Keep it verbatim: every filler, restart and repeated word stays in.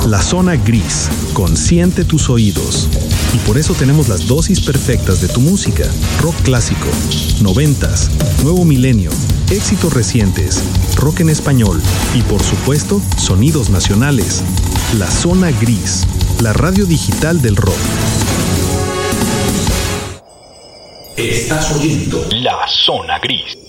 La zona gris, consiente tus oídos. Y por eso tenemos las dosis perfectas de tu música. Rock clásico, noventas, nuevo milenio, éxitos recientes, rock en español y por supuesto, sonidos nacionales. La zona gris, la radio digital del rock. Estás oyendo La Zona Gris.